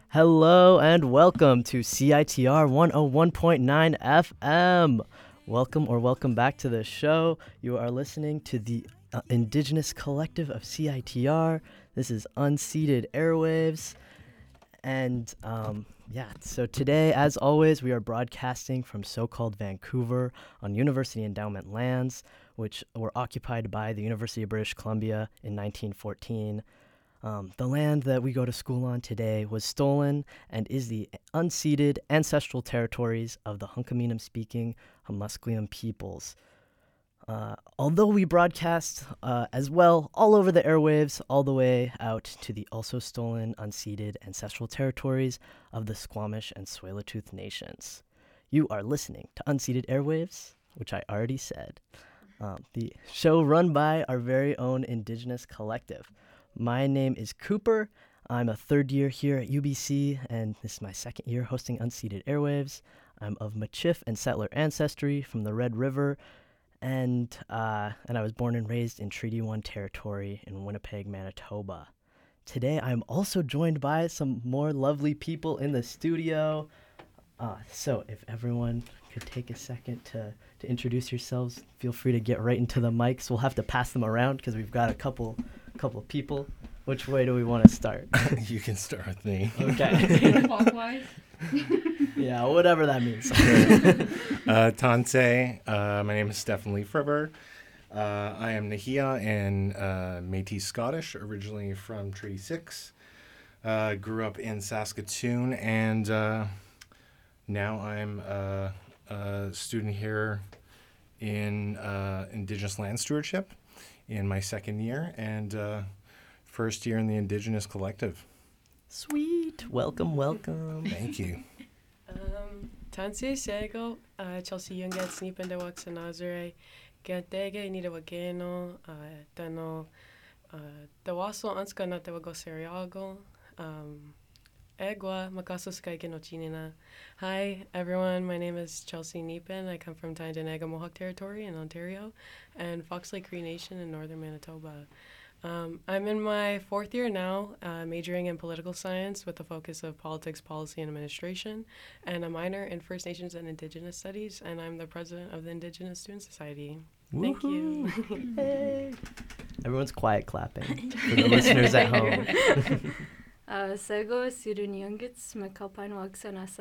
Hello and welcome to CITR 101.9 FM. Welcome back to the show. You are listening to the Indigenous Collective of CITR. This is Unceded Airwaves. And so today, as always, we are broadcasting from so-called Vancouver on University Endowment lands, which were occupied by the University of British Columbia in 1914. The land that we go to school on today was stolen and is the unceded ancestral territories of the Hunkaminam-speaking Musqueam peoples. Although we broadcast as well all over the airwaves, all the way out to the also stolen, unceded ancestral territories of the Squamish and Tsleil-Waututh nations. You are listening to Unceded Airwaves, which I already said. The show run by our very own Indigenous Collective. My name is Cooper. I'm a third year here at UBC, and this is my second year hosting Unceded Airwaves. I'm of Michif and settler ancestry from the Red River, and I was born and raised in Treaty 1 territory in Winnipeg, Manitoba. Today, I'm also joined by some more lovely people in the studio. So if everyone could take a second to introduce yourselves, feel free to get right into the mics. We'll have to pass them around because we've got a couple people. Which way do we want to start? You can start with me. Okay. Clockwise. Yeah, whatever that means. Tante, my name is Stephen Leafriver. I am Nahia and Métis Scottish, originally from Treaty 6. Grew up in Saskatoon, and now I'm a student here in Indigenous Land Stewardship in my second year, and first year in the Indigenous Collective. Sweet. Welcome. Thank you. Tansi Sego, Chelsea Yungat, Sneep and the Waxanazare, Gantege, Nida Wageno, Dano, the Wasso Anska Natawago Seriago, Egwa, Makaso Skaike no Chinina. Hi, everyone. My name is Chelsea Neepin. I come from Tyendinaga Mohawk Territory in Ontario and Fox Lake Cree Nation in northern Manitoba. I'm in my fourth year now, majoring in political science with a focus of politics, policy, and administration, and a minor in First Nations and Indigenous Studies, and I'm the president of the Indigenous Student Society. Thank you. Hey. Everyone's quiet clapping for the listeners at home. Sego Sirun Youngits, Makalpan Waksanasa